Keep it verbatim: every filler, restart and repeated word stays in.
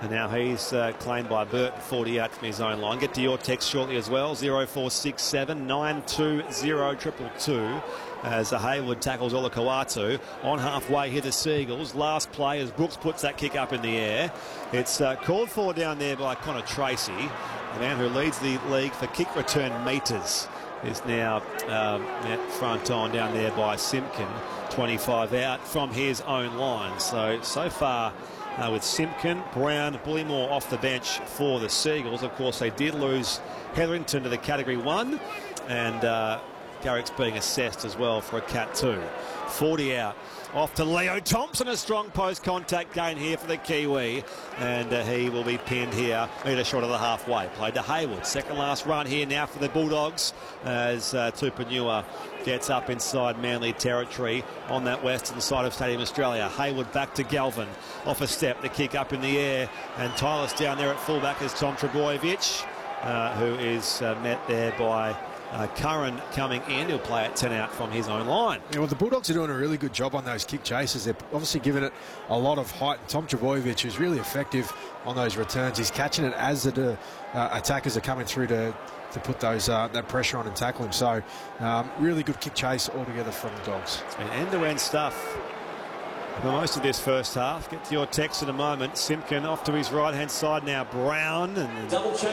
And now he's uh, claimed by Burton, forty-eight from his own line. Get to your text shortly as well, zero four six seven nine two zero two two two. As Hayward tackles Olakau'atu. On halfway here, the Seagulls. Last play as Brooks puts that kick up in the air. It's uh, called for down there by Connor Tracy, the man who leads the league for kick return metres. Is now um, at front on down there by Simpkin. twenty-five out from his own line. So, so far uh, with Simpkin, Brown, Bullymore off the bench for the Seagulls. Of course, they did lose Hetherington to the Category one. And uh, Garrick's being assessed as well for a Cat two. forty out. Off to Leo Thompson, a strong post contact gain here for the Kiwi, and uh, he will be pinned here, metre short of the halfway. Played to Hayward, second last run here now for the Bulldogs as uh, Tupanua gets up inside Manly territory on that western side of Stadium Australia. Hayward back to Galvin, off a step, the kick up in the air, and Tyler's down there at fullback is Tom Trebojevic, uh, who is uh, met there by Uh, Curran coming in. He'll play at ten out from his own line. Yeah, well, the Bulldogs are doing a really good job on those kick chases. They're obviously giving it a lot of height. And Tom Trebojevic is really effective on those returns. He's catching it as the uh, attackers are coming through to to put those uh, that pressure on and tackle him. So um, really good kick chase altogether from the Dogs. It's been end-to-end stuff for most of this first half. Get to your text in a moment. Simpkin off to his right-hand side now. Brown and